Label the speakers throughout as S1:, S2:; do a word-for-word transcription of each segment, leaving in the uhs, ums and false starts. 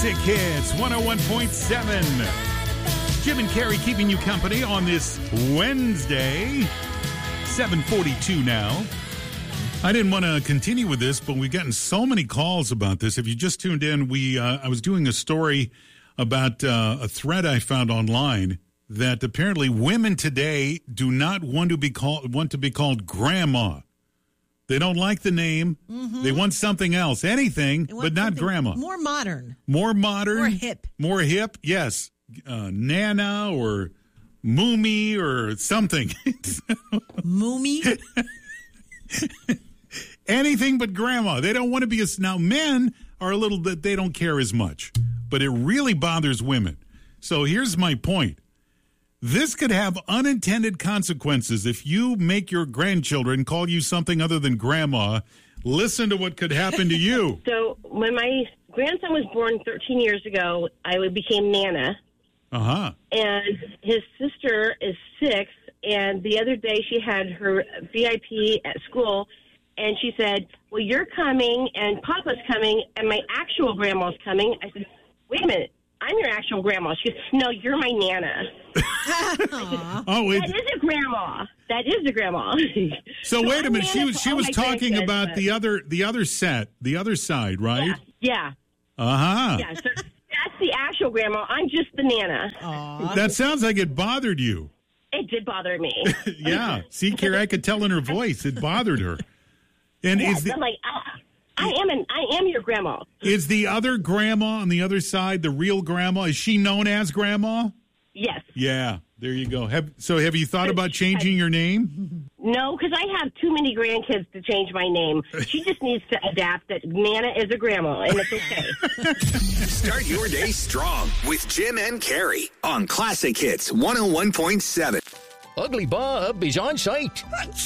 S1: Classic Hits one oh one point seven. Jim and Carrie keeping you company on this Wednesday, seven forty-two now. I didn't want to continue with this, but we've gotten so many calls about this. If you just tuned in, we uh, I was doing a story about uh, a thread I found online that apparently women today do not want to be called want to be called grandma. They don't like the name. Mm-hmm. They want something else, anything, but not grandma.
S2: More modern.
S1: More modern.
S2: More hip.
S1: More hip, yes. Uh, Nana or Moomy or something.
S2: Moomy?
S1: Anything but grandma. They don't want to be a... Now, men are a little bit... They don't care as much. But it really bothers women. So here's my point. This could have unintended consequences if you make your grandchildren call you something other than grandma. Listen to what could happen to you.
S3: So when my grandson was born thirteen years ago, I became Nana.
S1: Uh-huh.
S3: And his sister is six, and the other day she had her V I P at school, and she said, well, you're coming, and Papa's coming, and my actual grandma's coming. I said, wait a minute. I'm your actual grandma. She goes, no, you're my Nana.
S1: oh, it,
S3: that is a grandma. That is a grandma.
S1: So, so wait a minute. She was she was talking about but... the other the other set, the other side, right?
S3: Yeah.
S1: yeah. Uh huh.
S3: Yeah. So that's the actual grandma. I'm just the Nana.
S2: Aww.
S1: That sounds like it bothered you.
S3: It did bother me.
S1: Yeah. See, Carrie, I could tell in her voice it bothered her. And
S3: yes,
S1: is the,
S3: I'm like, ah. I am an I am your grandma.
S1: Is the other grandma on the other side the real grandma? Is she known as grandma?
S3: Yes.
S1: Yeah, there you go. Have, so have you thought about changing your name?
S3: No, because I have too many grandkids to change my name. She just needs to adapt that Nana is a grandma, and it's okay.
S4: Start your day strong with Jim and Carrie on Classic Hits one oh one point seven.
S5: Ugly Bob is on site.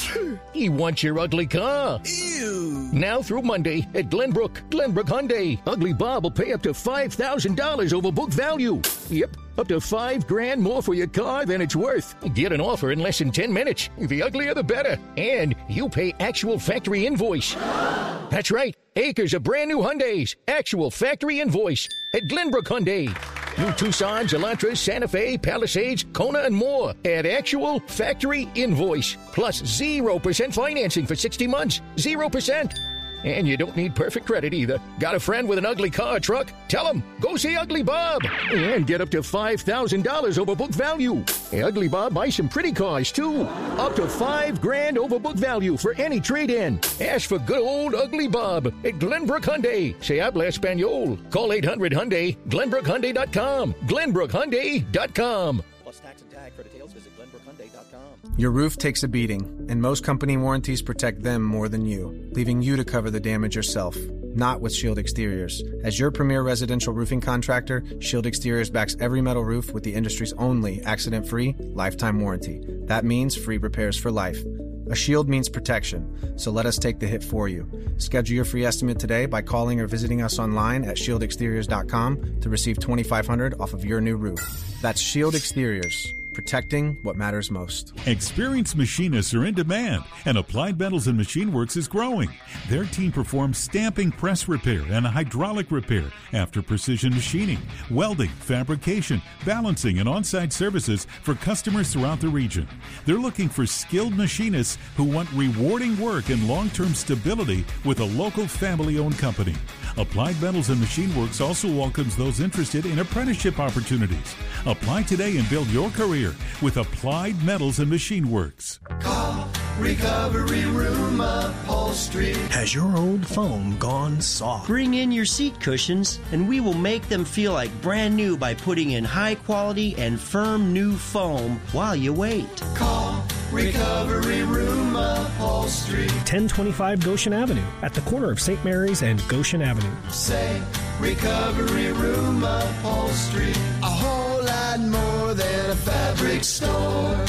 S5: He wants your ugly car.
S6: Ew.
S5: Now through Monday at Glenbrook, Glenbrook Hyundai. Ugly Bob will pay up to five thousand dollars over book value. Yep, up to five grand more for your car than it's worth. Get an offer in less than ten minutes. The uglier the better. And you pay actual factory invoice. That's right. Acres of brand new Hyundais. Actual factory invoice at Glenbrook Hyundai. New Tucsons, Elantras, Santa Fe, Palisades, Kona, and more at actual factory invoice. Plus zero percent financing for sixty months. zero percent. And you don't need perfect credit either. Got a friend with an ugly car or truck? Tell him, go see Ugly Bob. And get up to five thousand dollars over book value. Hey, Ugly Bob buys some pretty cars, too. Up to five grand over book value for any trade-in. Ask for good old Ugly Bob at Glenbrook Hyundai. Se habla Espanol. Call eight hundred Hyundai, Glenbrook Hyundai dot com. Glenbrook Hyundai dot com.
S7: Plus tax and tag. For details, visit Glenbrook Hyundai dot com.
S8: Your roof takes a beating, and most company warranties protect them more than you, leaving you to cover the damage yourself. Not with Shield Exteriors. As your premier residential roofing contractor, Shield Exteriors backs every metal roof with the industry's only accident-free, lifetime warranty. That means free repairs for life. A shield means protection, so let us take the hit for you. Schedule your free estimate today by calling or visiting us online at shield exteriors dot com to receive twenty-five hundred dollars off of your new roof. That's Shield Exteriors, protecting what matters most.
S1: Experienced machinists are in demand, and Applied Metals and Machine Works is growing. Their team performs stamping press repair and hydraulic repair after precision machining, welding, fabrication, balancing, and on-site services for customers throughout the region. They're looking for skilled machinists who want rewarding work and long-term stability with a local family-owned company. Applied Metals and Machine Works also welcomes those interested in apprenticeship opportunities. Apply today and build your career with Applied Metals and Machine Works.
S6: Call Recovery Room Upholstery.
S9: Has your old foam gone soft?
S10: Bring in your seat cushions, and we will make them feel like brand new by putting in high quality and firm new foam while you wait.
S6: Call Recovery Room Upholstery.
S9: ten twenty-five Goshen Avenue at the corner of Saint Mary's and Goshen Avenue.
S6: Say Recovery Room Upholstery. A whole lot more than a fabric store.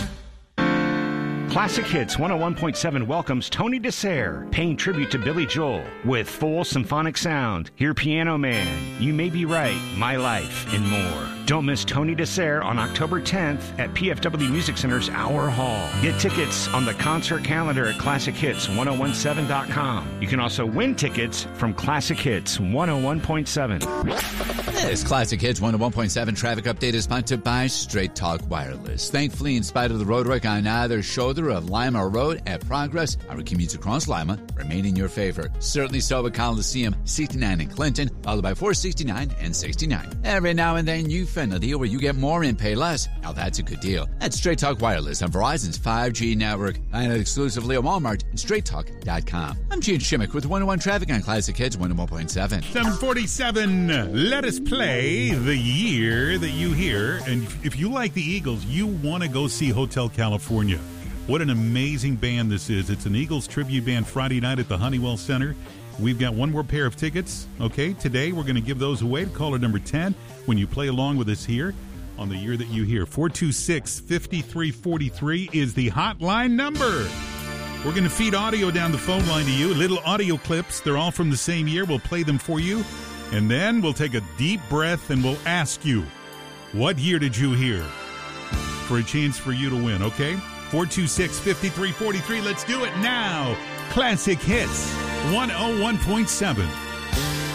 S11: Classic Hits one oh one point seven welcomes Tony DeSere, paying tribute to Billy Joel with full symphonic sound. Hear Piano Man, You May Be Right, My Life, and more. Don't miss Tony Dessert on October tenth at P F W Music Center's Hour Hall. Get tickets on the concert calendar at classic hits ten seventeen dot com. You can also win tickets from Classic Hits one oh one point seven.
S12: This Classic Hits one oh one point seven traffic update is sponsored by Straight Talk Wireless. Thankfully, in spite of the roadwork on either shoulder of Lima Road at Progress, our commutes across Lima remain in your favor. Certainly so at Coliseum, sixty-nine in Clinton, followed by four sixty-nine and sixty-nine. Every now and then you find a deal where you get more and pay less. Now that's a good deal. That's Straight Talk Wireless on Verizon's five G network. Find it exclusively at Walmart and straight talk dot com. I'm Gene Shimmick with one oh one Traffic on Classic Hits one oh one point seven.
S1: seven forty-seven. Let us play the year that you hear. And if you like the Eagles, you want to go see Hotel California. What an amazing band this is. It's an Eagles tribute band Friday night at the Honeywell Center. We've got one more pair of tickets. Okay, today we're going to give those away to caller number ten when you play along with us here on the year that you hear. four two six, five three four three is the hotline number. We're going to feed audio down the phone line to you, little audio clips. They're all from the same year. We'll play them for you. And then we'll take a deep breath and we'll ask you, what year did you hear? For a chance for you to win, okay? four two six, five three four three. Let's do it now. Classic Hits one oh one point seven.